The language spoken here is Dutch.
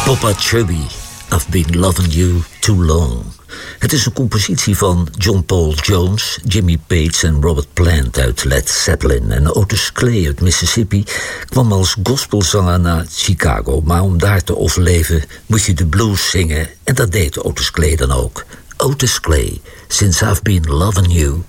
Papa Chubby, I've been loving you too long. Het is een compositie van John Paul Jones, Jimmy Page en Robert Plant uit Led Zeppelin. En Otis Clay uit Mississippi kwam als gospelzanger naar Chicago. Maar om daar te overleven moet je de blues zingen. En dat deed Otis Clay dan ook. Otis Clay, Since I've Been Loving You